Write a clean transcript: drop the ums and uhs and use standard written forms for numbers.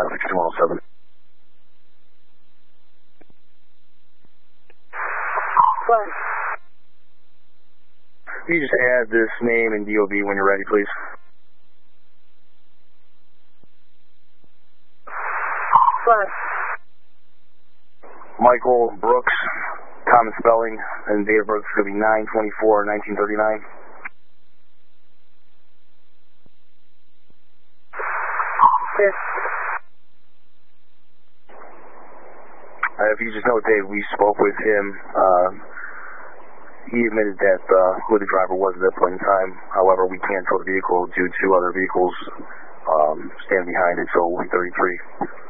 6107. What? Can you just add this name and DOB when you're ready, please? What? Michael Brooks, common spelling, and date of birth is going to be 9/24/1939. Yes. If you just note, Dave, we spoke with him. He admitted that who the driver was at that point in time. However, we can't tow the vehicle due to other vehicles standing behind it, so 133.